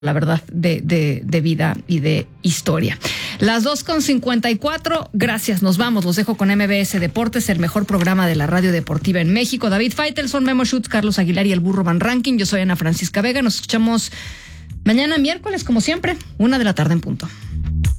la verdad, de vida y de historia. Las 2:54, gracias, nos vamos, los dejo con MBS Deportes, el mejor programa de la radio deportiva en México. David Faitelson, Memo Schutz, Carlos Aguilar y el Burro Van Ranking. Yo soy Ana Francisca Vega, nos escuchamos mañana miércoles, como siempre, 1:00 p.m. en punto.